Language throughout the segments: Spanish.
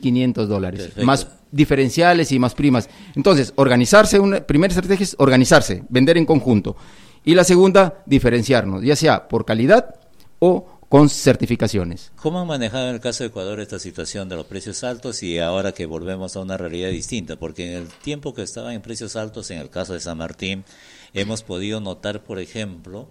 $2.500, Perfecto. más diferenciales y más primas. Entonces, organizarse, una primera estrategia es organizarse, vender en conjunto. Y la segunda, diferenciarnos, ya sea por calidad o con certificaciones. ¿Cómo han manejado en el caso de Ecuador esta situación de los precios altos y ahora que volvemos a una realidad distinta? Porque en el tiempo que estaban en precios altos, en el caso de San Martín, hemos podido notar, por ejemplo,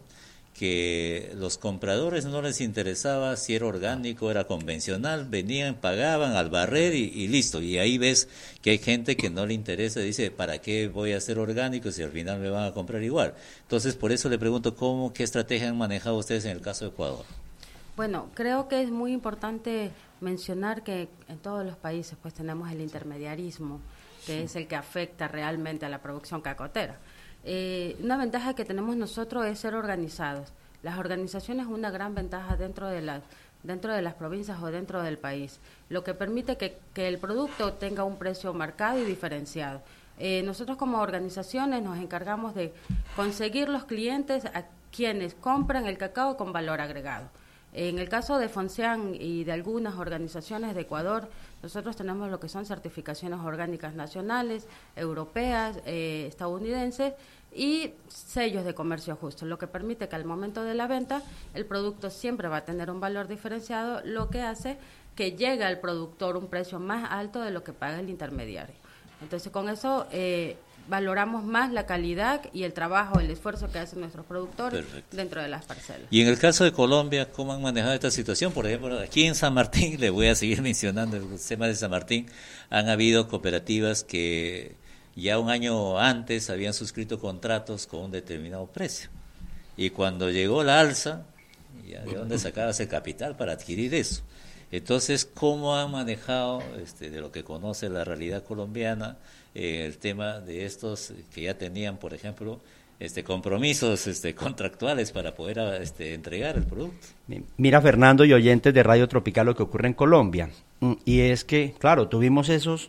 que los compradores no les interesaba si era orgánico, era convencional, venían, pagaban al barrer y listo. Y ahí ves que hay gente que no le interesa, dice, ¿para qué voy a hacer orgánico si al final me van a comprar igual? Entonces, por eso le pregunto, ¿qué estrategia han manejado ustedes en el caso de Ecuador? Bueno, creo que es muy importante mencionar que en todos los países pues tenemos el intermediarismo, que es el que afecta realmente a la producción cacotera. Una ventaja que tenemos nosotros es ser organizados. Las organizaciones es una gran ventaja dentro de las provincias o dentro del país, lo que permite que el producto tenga un precio marcado y diferenciado. Nosotros como organizaciones nos encargamos de conseguir los clientes a quienes compran el cacao con valor agregado. En el caso de FONSEAN y de algunas organizaciones de Ecuador, nosotros tenemos lo que son certificaciones orgánicas nacionales, europeas, estadounidenses y sellos de comercio justo, lo que permite que al momento de la venta el producto siempre va a tener un valor diferenciado, lo que hace que llegue al productor un precio más alto de lo que paga el intermediario. Entonces, con eso valoramos más la calidad y el trabajo, el esfuerzo que hacen nuestros productores. Perfecto. Dentro de las parcelas. Y en el caso de Colombia, ¿cómo han manejado esta situación? Por ejemplo, aquí en San Martín, le voy a seguir mencionando el tema de San Martín, han habido cooperativas que ya un año antes habían suscrito contratos con un determinado precio. Y cuando llegó la alza, ¿ya de dónde sacabas el capital para adquirir eso? Entonces, ¿cómo han manejado, de lo que conoce la realidad colombiana, el tema de estos que ya tenían, por ejemplo, compromisos contractuales para poder entregar el producto? Mira, Fernando y oyentes de Radio Tropical, lo que ocurre en Colombia, y es que, claro, tuvimos esos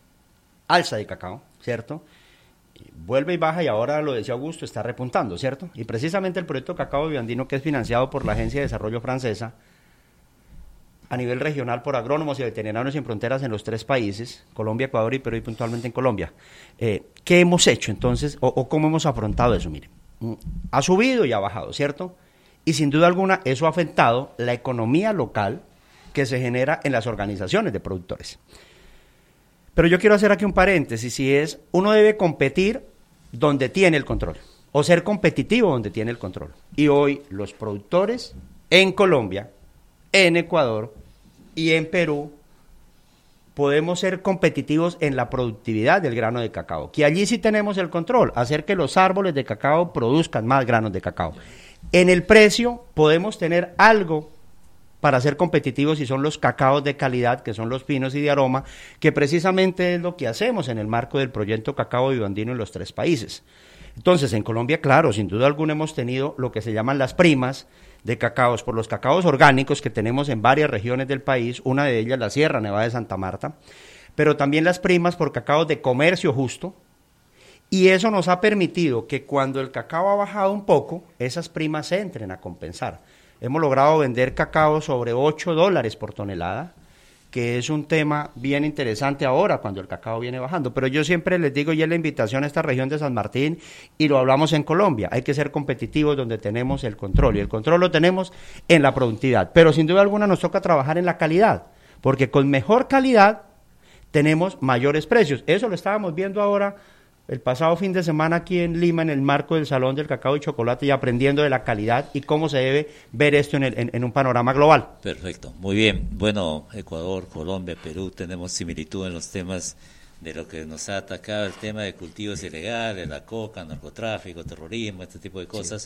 alza de cacao, ¿cierto? Vuelve y baja y ahora, lo decía Augusto, está repuntando, ¿cierto? Y precisamente el proyecto Cacao Bioandino, que es financiado por la Agencia de Desarrollo Francesa, a nivel regional por agrónomos y veterinarios sin fronteras en los 3 países, Colombia, Ecuador y Perú, y puntualmente en Colombia. ¿Qué hemos hecho entonces o cómo hemos afrontado eso? Miren, ha subido y ha bajado, ¿cierto? Y sin duda alguna eso ha afectado la economía local que se genera en las organizaciones de productores. Pero yo quiero hacer aquí un paréntesis, y es, uno debe competir donde tiene el control, o ser competitivo donde tiene el control. Y hoy los productores en Colombia, en Ecuador y en Perú podemos ser competitivos en la productividad del grano de cacao, que allí sí tenemos el control, hacer que los árboles de cacao produzcan más granos de cacao. En el precio podemos tener algo para ser competitivos y son los cacaos de calidad, que son los finos y de aroma, que precisamente es lo que hacemos en el marco del proyecto Cacao Bioandino en los 3 países. Entonces, en Colombia, claro, sin duda alguna hemos tenido lo que se llaman las primas de cacaos, por los cacaos orgánicos que tenemos en varias regiones del país, una de ellas la Sierra Nevada de Santa Marta, pero también las primas por cacaos de comercio justo, y eso nos ha permitido que cuando el cacao ha bajado un poco, esas primas entren a compensar. Hemos logrado vender cacao sobre $8 por tonelada, que es un tema bien interesante ahora cuando el cacao viene bajando. Pero yo siempre les digo, y es la invitación a esta región de San Martín, y lo hablamos en Colombia, hay que ser competitivos donde tenemos el control, y el control lo tenemos en la productividad. Pero sin duda alguna nos toca trabajar en la calidad, porque con mejor calidad tenemos mayores precios. Eso lo estábamos viendo ahora el pasado fin de semana aquí en Lima, en el marco del Salón del Cacao y Chocolate, y aprendiendo de la calidad y cómo se debe ver esto en un panorama global. Perfecto, muy bien. Bueno, Ecuador, Colombia, Perú, tenemos similitud en los temas de lo que nos ha atacado, el tema de cultivos ilegales, la coca, narcotráfico, terrorismo, este tipo de cosas.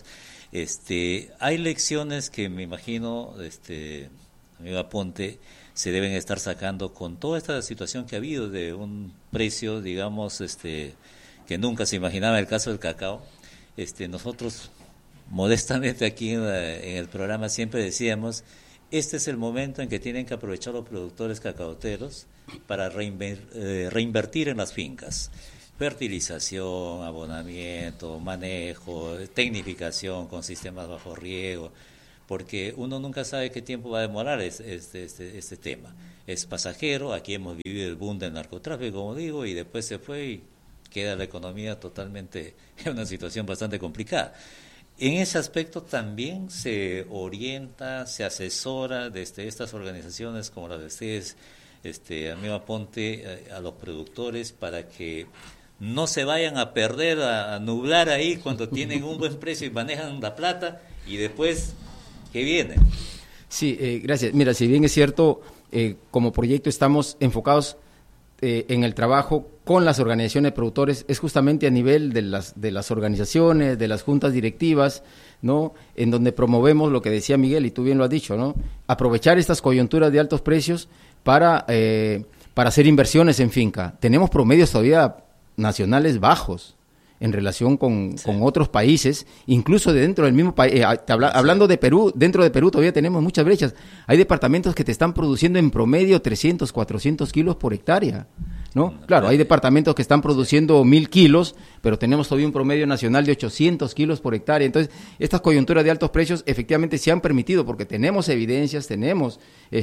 Sí. Hay lecciones que me imagino, amigo Aponte, se deben estar sacando con toda esta situación que ha habido de un precio, digamos, que nunca se imaginaba el caso del cacao. Nosotros modestamente aquí en el programa siempre decíamos, este es el momento en que tienen que aprovechar los productores cacaoteros para reinvertir en las fincas. Fertilización, abonamiento, manejo, tecnificación con sistemas bajo riego, porque uno nunca sabe qué tiempo va a demorar este tema. Es pasajero, aquí hemos vivido el boom del narcotráfico, como digo, y después se fue y queda la economía totalmente en una situación bastante complicada. En ese aspecto también se orienta, se asesora desde estas organizaciones como las de ustedes, amigo Aponte, a los productores para que no se vayan a perder, a nublar ahí cuando tienen un buen precio y manejan la plata y después, ¿qué viene? Sí, gracias. Mira, si bien es cierto, como proyecto estamos enfocados en el trabajo con las organizaciones de productores, es justamente a nivel de las organizaciones, de las juntas directivas, ¿no? En donde promovemos lo que decía Miguel, y tú bien lo has dicho, ¿no? Aprovechar estas coyunturas de altos precios para hacer inversiones en finca. Tenemos promedios todavía nacionales bajos en relación con otros países, incluso dentro del mismo país. Hablando de Perú, dentro de Perú todavía tenemos muchas brechas. Hay departamentos que te están produciendo en promedio 300, 400 kilos por hectárea, ¿no? Claro, hay departamentos que están produciendo 1,000 kilos, pero tenemos todavía un promedio nacional de 800 kilos por hectárea. Entonces, estas coyunturas de altos precios efectivamente se han permitido porque tenemos evidencias, tenemos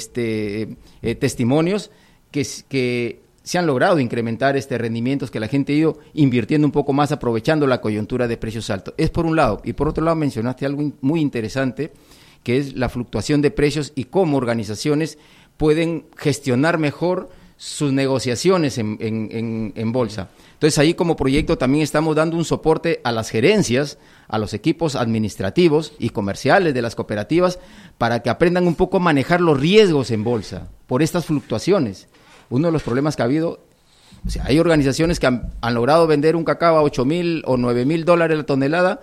testimonios que se han logrado incrementar rendimientos, que la gente ha ido invirtiendo un poco más, aprovechando la coyuntura de precios altos. Es por un lado. Y por otro lado mencionaste algo muy interesante, que es la fluctuación de precios y cómo organizaciones pueden gestionar mejor sus negociaciones en bolsa. Entonces ahí como proyecto también estamos dando un soporte a las gerencias, a los equipos administrativos y comerciales de las cooperativas, para que aprendan un poco a manejar los riesgos en bolsa por estas fluctuaciones. Uno de los problemas que ha habido, o sea, hay organizaciones que han logrado vender un cacao a $8,000 o $9,000 la tonelada,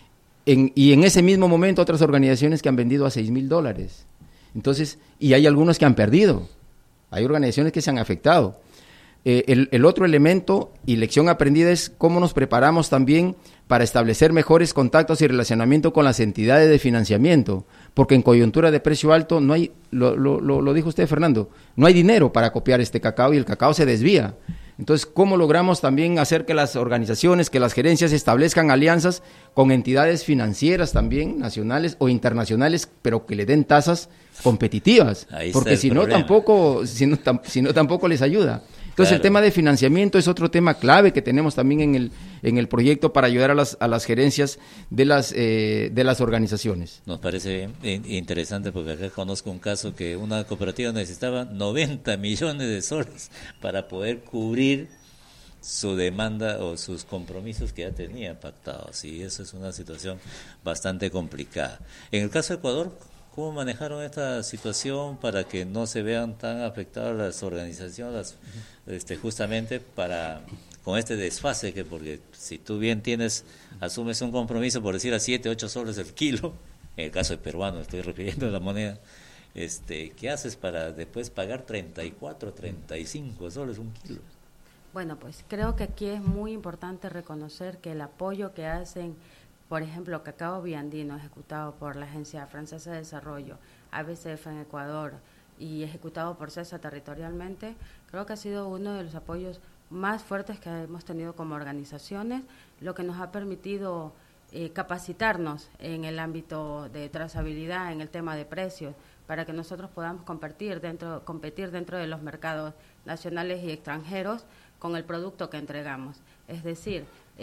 y en ese mismo momento otras organizaciones que han vendido a $6,000. Entonces, y hay algunos que han perdido, hay organizaciones que se han afectado. El otro elemento y lección aprendida es cómo nos preparamos también para establecer mejores contactos y relacionamiento con las entidades de financiamiento, porque en coyuntura de precio alto no hay, lo dijo usted, Fernando, no hay dinero para copiar este cacao y el cacao se desvía. Entonces, ¿cómo logramos también hacer que las organizaciones, que las gerencias establezcan alianzas con entidades financieras también, nacionales o internacionales, pero que le den tasas competitivas? Porque si no, tampoco les ayuda. Entonces, claro, el tema de financiamiento es otro tema clave que tenemos también en el proyecto para ayudar a las gerencias de las organizaciones. Nos parece interesante porque acá conozco un caso que una cooperativa necesitaba 90 millones de soles para poder cubrir su demanda o sus compromisos que ya tenía pactados, y eso es una situación bastante complicada. En el caso de Ecuador, ¿cómo manejaron esta situación para que no se vean tan afectadas las organizaciones, justamente con este desfase? Porque si tú bien asumes un compromiso, por decir, a 7, 8 soles el kilo, en el caso de peruano estoy refiriendo a la moneda, ¿qué haces para después pagar 34, 35 soles un kilo? Bueno, pues creo que aquí es muy importante reconocer que el apoyo que hacen, por ejemplo, Cacao Biandino, ejecutado por la Agencia Francesa de Desarrollo, ABCF en Ecuador y ejecutado por CESA territorialmente, creo que ha sido uno de los apoyos más fuertes que hemos tenido como organizaciones, lo que nos ha permitido capacitarnos en el ámbito de trazabilidad, en el tema de precios, para que nosotros podamos competir dentro de los mercados nacionales y extranjeros con el producto que entregamos. Es decir,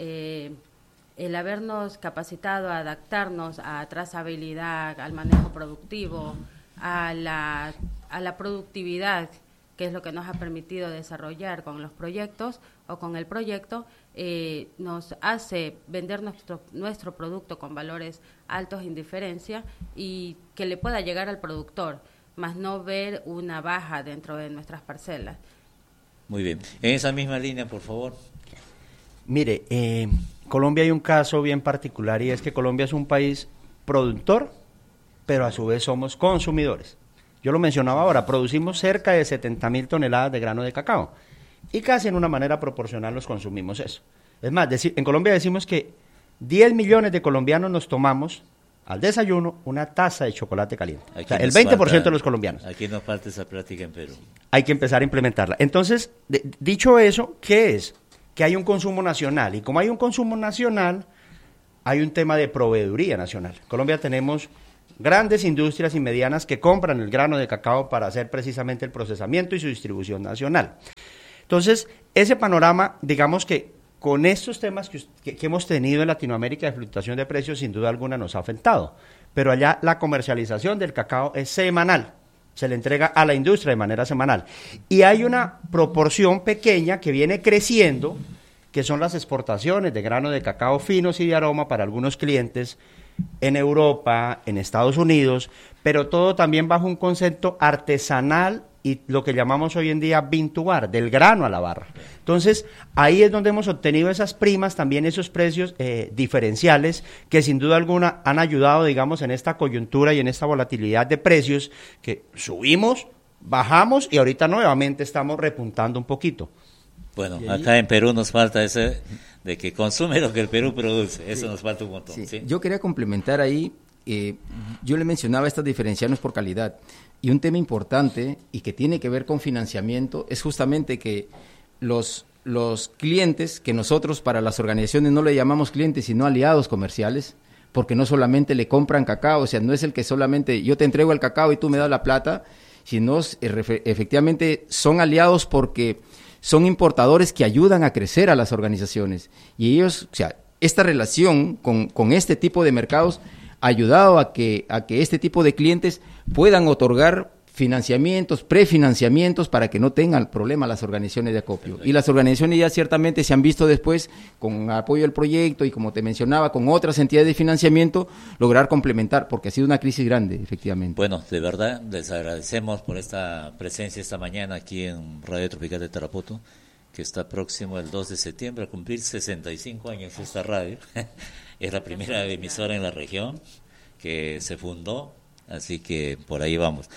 el habernos capacitado a adaptarnos a trazabilidad, al manejo productivo, a la productividad, que es lo que nos ha permitido desarrollar con los proyectos o con el proyecto, nos hace vender nuestro producto con valores altos en diferencia y que le pueda llegar al productor, más no ver una baja dentro de nuestras parcelas. Muy bien. En esa misma línea, por favor. Mire, Colombia hay un caso bien particular, y es que Colombia es un país productor, pero a su vez somos consumidores. Yo lo mencionaba ahora, producimos cerca de 70,000 toneladas de grano de cacao y casi en una manera proporcional los consumimos eso. Es más, en Colombia decimos que 10 millones de colombianos nos tomamos al desayuno una taza de chocolate caliente. O sea, el 20% de los colombianos. Aquí nos falta esa práctica en Perú. Hay que empezar a implementarla. Entonces, dicho eso, ¿qué es? Que hay un consumo nacional, y como hay un consumo nacional, hay un tema de proveeduría nacional. En Colombia tenemos grandes industrias y medianas que compran el grano de cacao para hacer precisamente el procesamiento y su distribución nacional. Entonces, ese panorama, digamos que con estos temas que hemos tenido en Latinoamérica de fluctuación de precios, sin duda alguna nos ha afectado, pero allá la comercialización del cacao es semanal, se le entrega a la industria de manera semanal, y hay una proporción pequeña que viene creciendo, que son las exportaciones de grano de cacao finos y de aroma para algunos clientes en Europa, en Estados Unidos, pero todo también bajo un concepto artesanal y lo que llamamos hoy en día bean to bar, del grano a la barra. Entonces, ahí es donde hemos obtenido esas primas, también esos precios diferenciales, que sin duda alguna han ayudado, digamos, en esta coyuntura y en esta volatilidad de precios, que subimos, bajamos y ahorita nuevamente estamos repuntando un poquito. Bueno, acá en Perú nos falta ese de que consume lo que el Perú produce, eso nos falta un montón. Sí. ¿Sí? Yo quería complementar ahí, yo le mencionaba estas diferenciarnos por calidad, y un tema importante y que tiene que ver con financiamiento es justamente que los clientes, que nosotros para las organizaciones no le llamamos clientes sino aliados comerciales, porque no solamente le compran cacao, o sea, no es el que solamente yo te entrego el cacao y tú me das la plata, sino efectivamente son aliados porque son importadores que ayudan a crecer a las organizaciones, y ellos, o sea, esta relación con este tipo de mercados ha ayudado a que este tipo de clientes puedan otorgar financiamientos, prefinanciamientos para que no tengan problema las organizaciones de acopio. Y las organizaciones ya ciertamente se han visto después, con apoyo del proyecto y como te mencionaba, con otras entidades de financiamiento, lograr complementar, porque ha sido una crisis grande, efectivamente. Bueno, de verdad, les agradecemos por esta presencia esta mañana aquí en Radio Tropical de Tarapoto, que está próximo el 2 de septiembre a cumplir 65 años esta radio. Es la primera emisora en la región que se fundó, así que por ahí vamos.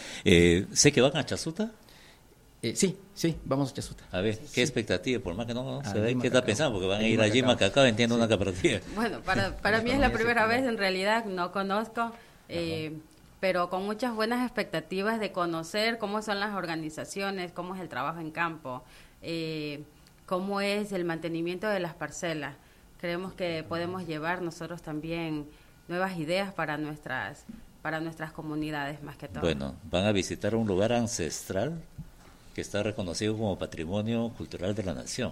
Sé que van a Chasuta. Sí, vamos a Chasuta. A ver, ¿qué expectativa? Por más que no se ve, Lima ¿qué está Cacao. pensando? Porque van a ir a Lima Cacao, entiendo una cooperativa. Bueno, para mí es la primera vez, en realidad no conozco, pero con muchas buenas expectativas de conocer cómo son las organizaciones, cómo es el trabajo en campo, cómo es el mantenimiento de las parcelas. Creemos que podemos llevar nosotros también nuevas ideas para nuestras comunidades, más que todo. Bueno, van a visitar un lugar ancestral que está reconocido como Patrimonio Cultural de la Nación,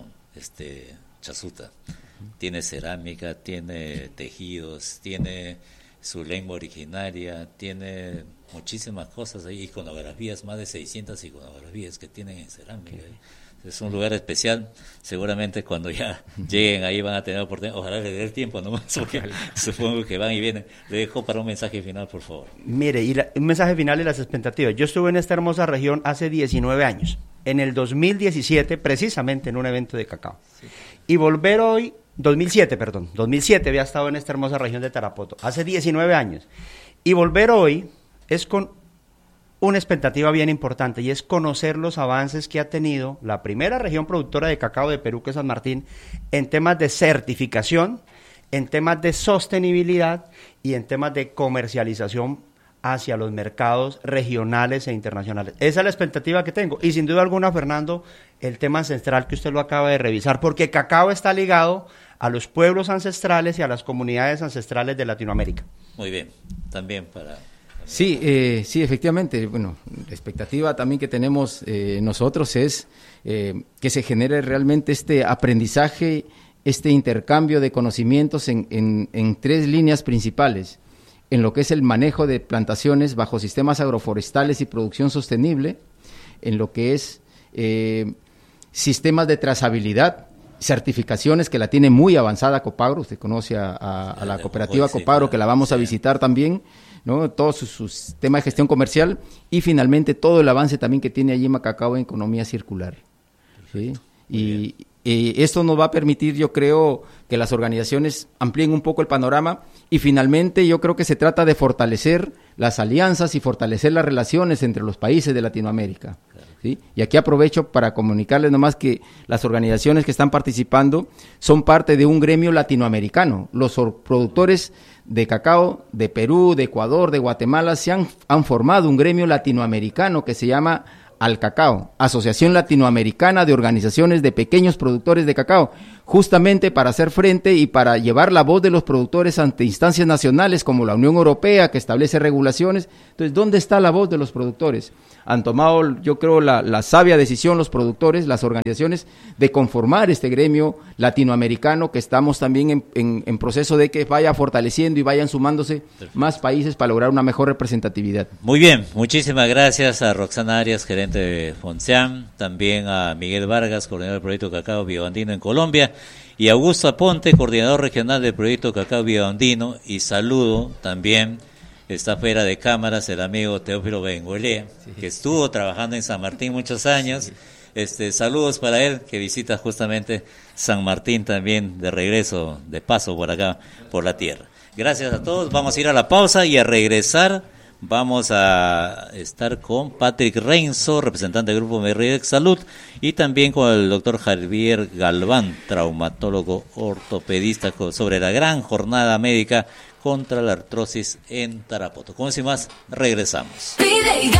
Chasuta. Tiene cerámica, tiene tejidos, tiene su lengua originaria, tiene muchísimas cosas ahí, iconografías, más de 600 iconografías que tienen en cerámica. Es un lugar especial, seguramente cuando ya lleguen ahí van a tener oportunidad, ojalá les dé el tiempo nomás, porque supongo que van y vienen. Le dejo para un mensaje final, por favor. Mire, un mensaje final y las expectativas. Yo estuve en esta hermosa región hace 19 años, en el 2017, precisamente en un evento de cacao. Sí. Y volver hoy, 2007 había estado en esta hermosa región de Tarapoto, hace 19 años. Y volver hoy es con una expectativa bien importante, y es conocer los avances que ha tenido la primera región productora de cacao de Perú, que es San Martín, en temas de certificación, en temas de sostenibilidad y en temas de comercialización hacia los mercados regionales e internacionales. Esa es la expectativa que tengo, y sin duda alguna, Fernando, el tema ancestral que usted lo acaba de revisar, porque cacao está ligado a los pueblos ancestrales y a las comunidades ancestrales de Latinoamérica. Muy bien, también para... Sí, efectivamente. Bueno, la expectativa también que tenemos nosotros es que se genere realmente este aprendizaje, este intercambio de conocimientos en tres líneas principales, en lo que es el manejo de plantaciones bajo sistemas agroforestales y producción sostenible, en lo que es sistemas de trazabilidad, certificaciones que la tiene muy avanzada Copagro. Usted conoce a la cooperativa Copagro, que la vamos a visitar también, ¿no? Todos sus temas de gestión comercial, y finalmente todo el avance también que tiene allí Macacao en economía circular, ¿sí? Y esto nos va a permitir, yo creo, que las organizaciones amplíen un poco el panorama, y finalmente yo creo que se trata de fortalecer las alianzas y fortalecer las relaciones entre los países de Latinoamérica, ¿sí? Y aquí aprovecho para comunicarles nomás que las organizaciones que están participando son parte de un gremio latinoamericano. Los productores de cacao de Perú, de Ecuador, de Guatemala han formado un gremio latinoamericano que se llama al cacao, Asociación Latinoamericana de Organizaciones de Pequeños Productores de Cacao, justamente para hacer frente y para llevar la voz de los productores ante instancias nacionales como la Unión Europea, que establece regulaciones. Entonces, ¿dónde está la voz de los productores? Han tomado, yo creo, la sabia decisión los productores, las organizaciones, de conformar este gremio latinoamericano, que estamos también en proceso de que vaya fortaleciendo y vayan sumándose más países para lograr una mejor representatividad. Muy bien, muchísimas gracias a Roxana Arias, gerente de FONSEAM, también a Miguel Vargas, coordinador del proyecto Cacao Bioandino en Colombia, y Augusto Aponte, coordinador regional del proyecto Cacao Bioandino, y saludo también, está fuera de cámaras, el amigo Teófilo Benguelé, que estuvo trabajando en San Martín muchos años. Saludos para él, que visita justamente San Martín también, de regreso, de paso por acá, por la tierra. Gracias a todos, vamos a ir a la pausa y a regresar vamos a estar con Patrick Renzo, representante del Grupo Merridex Salud, y también con el doctor Javier Galván, traumatólogo ortopedista, sobre la gran jornada médica contra la artrosis en Tarapoto. Con eso y más, regresamos.